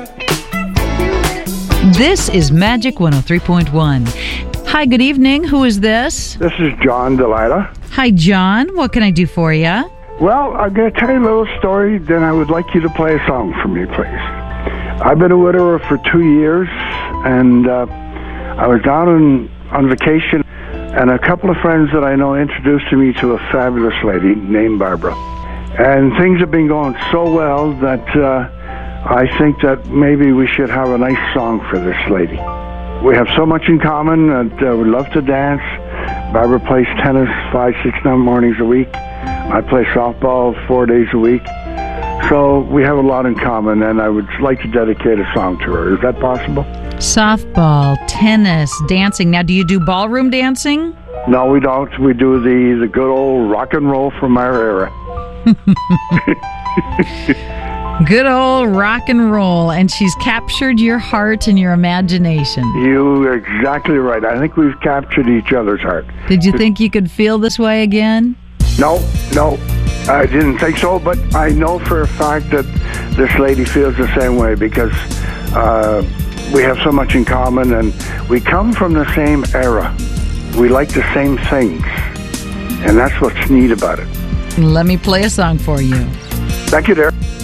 This is Magic 103.1. Hi, good evening. Who is this? This is John Delilah. Hi, John. What can I do for you? Well, I'm going to tell you a little story, then I would like you to play a song for me, please. I've been a widower for 2 years, and I was down on vacation, and a couple of friends that I know introduced me to a fabulous lady named Barbara. And things have been going so well that I think that maybe we should have a nice song for this lady. We have so much in common, and we love to dance. Barbara plays tennis 5, 6 mornings a week. I play softball 4 days a week. So we have a lot in common, and I would like to dedicate a song to her. Is that possible? Softball, tennis, dancing. Now, do you do ballroom dancing? No, we don't. We do the good old rock and roll from our era. Good old rock and roll, and she's captured your heart and your imagination. You're exactly right. I think we've captured each other's heart. Did you think you could feel this way again? No, I didn't think so, but I know for a fact that this lady feels the same way because we have so much in common, and we come from the same era. We like the same things, and that's what's neat about it. Let me play a song for you. Thank you, dear.